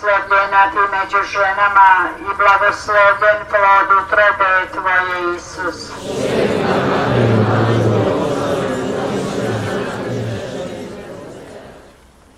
blagoslovljena ti među ženama i blagoslovljen plod utrobe tvoje, Isus.